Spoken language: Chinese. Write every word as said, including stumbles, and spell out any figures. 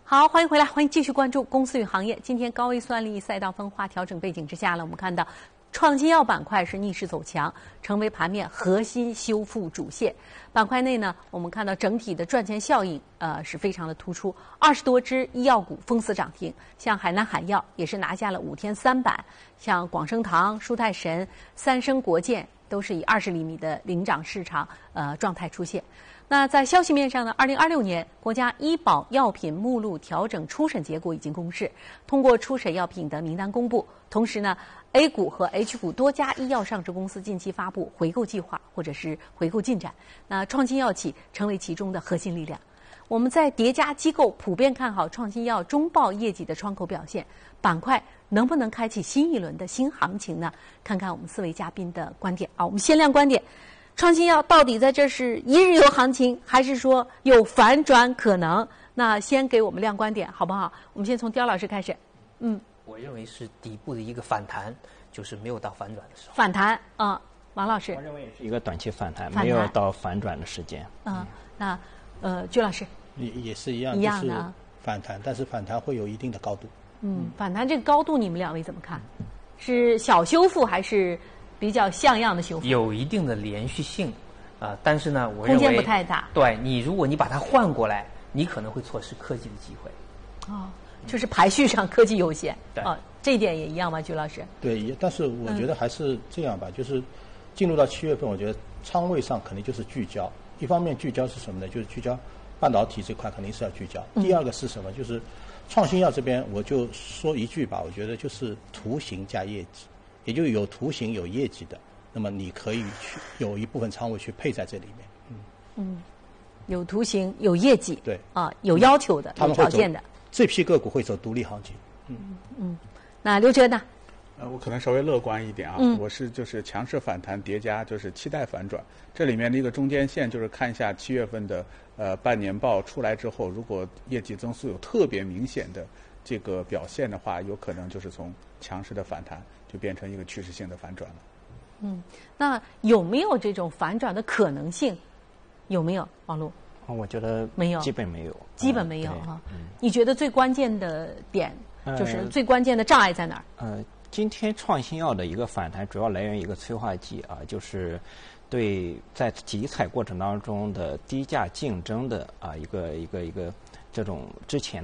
好，欢迎回来，欢迎继续关注公司与行业。今天高位算力赛道分化调整背景之下呢，我们看到创新药板块是逆势走强，成为盘面核心修复主线。板块内呢，我们看到整体的赚钱效应呃是非常的突出，二十多只医药股封死涨停，像海南海药也是拿下了五天三板，像广生堂、舒泰神、三生国健都是以二十厘米的领涨市场呃状态出现。那在消息面上呢，二零二六年国家医保药品目录调整初审结果已经公示，通过初审药品的名单公布。同时呢 ，A 股和 H 股多家医药上市公司近期发布回购计划或者是回购进展，那创新药企成为其中的核心力量。我们在叠加机构普遍看好创新药中报业绩的窗口表现，板块能不能开启新一轮的新行情呢？看看我们四位嘉宾的观点啊，我们先亮观点。创新药到底在这是一日游行情，还是说有反转可能？那先给我们亮观点，好不好？我们先从刁老师开始。嗯， 我认为是底部的一个反弹，就是没有到反转的时候。 反弹啊、呃，王老师。 我认为也是一个短期反弹， 反弹没有到反转的时间。 嗯，嗯那呃，鞠老师也也是一样， 一样的、 就是反弹，但是反弹会有一定的高度。 嗯，反弹这个高度，你们两位怎么看？是小修复还是比较像样的修复？ 有一定的连续性，啊、呃，但是呢，我认为空间不太大。 对你，如果你把它换过来，你可能会错失科技的机会。 哦，就是排序上科技优先。 对。 哦，这一点也一样吗，鞠老师？ 对，也但是我觉得还是这样吧，嗯、就是进入到七月份，我觉得仓位上肯定就是聚焦。一方面聚焦是什么呢？就是聚焦半导体这块肯定是要聚焦。 嗯、 第二个是什么？就是创新药这边，我就说一句吧，我觉得就是图形加业绩。也就有图形有业绩的，那么你可以去有一部分仓位去配在这里面。嗯嗯，有图形有业绩， 对啊，有要求的、有条件的， 这批个股会走独立行情。 嗯嗯，那刘哲呢？ 呃，我可能稍微乐观一点啊， 嗯、 我是就是强势反弹叠加，就是期待反转。这里面的一个中间线就是看一下七月份的呃半年报出来之后，如果业绩增速有特别明显的这个表现的话，有可能就是从强势的反弹就变成一个趋势性的反转了。 嗯，那有没有这种反转的可能性？有没有，王璐？ 我觉得没有， 基本没有， 基本没有哈、 啊。嗯、你觉得最关键的点就是最关键的障碍在哪儿？ 呃，今天创新药的一个反弹主要来源于一个催化剂啊，就是对在集采过程当中的低价竞争的啊一个一个一个这种之前。